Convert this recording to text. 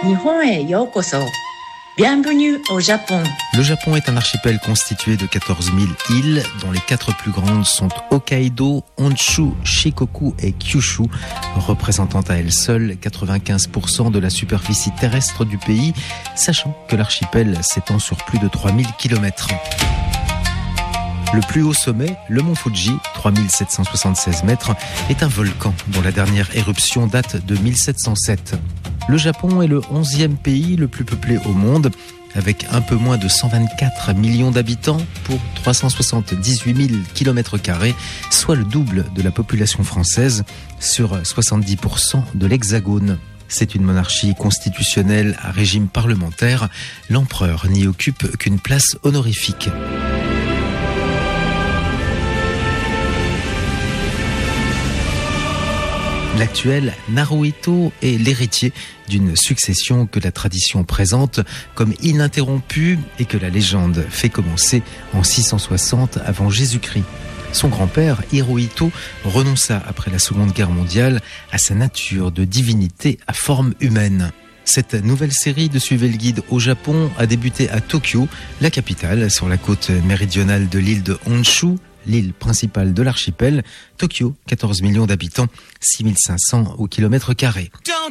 Nihonへようこそ。Bienvenue au Japon. Le Japon est un archipel constitué de 14 000 îles, dont les 4 plus grandes sont Hokkaido, Honshu, Shikoku et Kyushu, représentant à elles seules 95% de la superficie terrestre du pays, sachant que l'archipel s'étend sur plus de 3000 km. Le plus haut sommet, le mont Fuji, 3776 mètres, est un volcan dont la dernière éruption date de 1707. Le Japon est le 11e pays le plus peuplé au monde, avec un peu moins de 124 millions d'habitants pour 378 000 km², soit le double de la population française sur 70% de l'Hexagone. C'est une monarchie constitutionnelle à régime parlementaire. L'empereur n'y occupe qu'une place honorifique. L'actuel Naruhito est l'héritier d'une succession que la tradition présente comme ininterrompue et que la légende fait commencer en 660 avant Jésus-Christ. Son grand-père, Hirohito, renonça après la Seconde Guerre mondiale à sa nature de divinité à forme humaine. Cette nouvelle série de Suivez le guide au Japon a débuté à Tokyo, la capitale, sur la côte méridionale de l'île de Honshu, l'île principale de l'archipel. Tokyo, 14 millions d'habitants, 6500 au kilomètre carré.